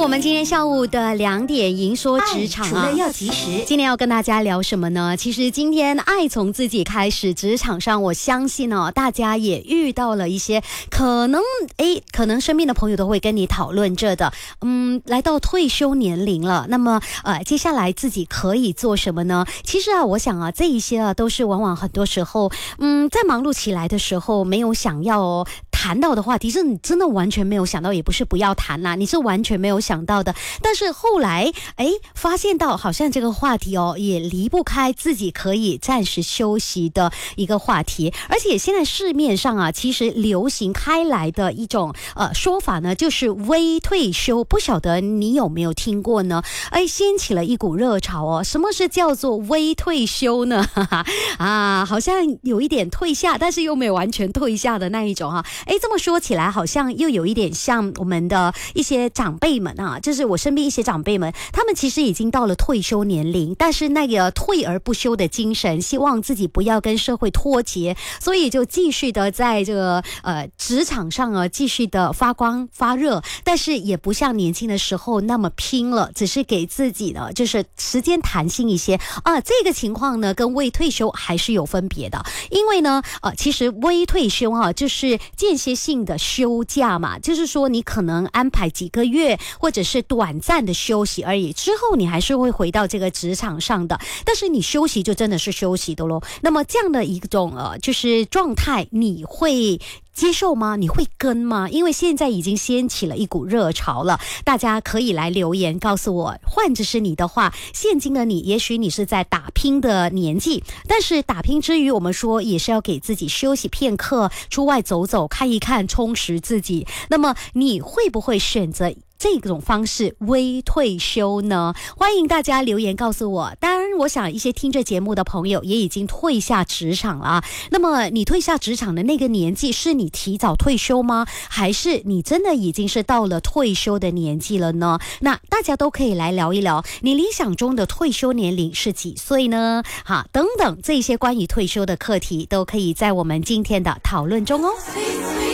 我们今天下午的2点迎说职场除了要及时， 今天要跟大家聊什么呢？其实今天爱从自己开始，职场上我相信大家也遇到了一些可能身边的朋友都会跟你讨论着的，来到退休年龄了，那么接下来自己可以做什么呢？其实我想这一些都是往往很多时候在忙碌起来的时候没有想要谈到的话题，是你真的完全没有想到，也不是不要谈啦，你是完全没有想到的。但是后来发现到好像这个话题也离不开自己可以暂时休息的一个话题。而且现在市面上其实流行开来的一种说法呢，就是微退休，不晓得你有没有听过呢？掀起了一股热潮什么是叫做微退休呢？好像有一点退下，但是又没有完全退下的那一种这么说起来好像又有一点像我们的一些长辈们就是我身边一些长辈们，他们其实已经到了退休年龄，但是那个退而不休的精神，希望自己不要跟社会脱节，所以就继续的在这个职场上继续的发光发热，但是也不像年轻的时候那么拼了，只是给自己呢就是时间弹性一些这个情况呢跟微退休还是有分别的。因为呢其实微退休就是间歇性的休假嘛，就是说你可能安排几个月或者是短暂的休息而已，之后你还是会回到这个职场上的，但是你休息就真的是休息的咯。那么这样的一种就是状态，你会接受吗？你会跟吗？因为现在已经掀起了一股热潮了，大家可以来留言告诉我，换着是你的话，现今的你也许你是在打拼的年纪，但是打拼之余我们说也是要给自己休息片刻，出外走走看一看，充实自己。那么你会不会选择这种方式微退休呢？欢迎大家留言告诉我。当然我想一些听着节目的朋友也已经退下职场了那么你退下职场的那个年纪，是你提早退休吗？还是你真的已经是到了退休的年纪了呢？那大家都可以来聊一聊，你理想中的退休年龄是几岁呢？等等这些关于退休的课题都可以在我们今天的讨论中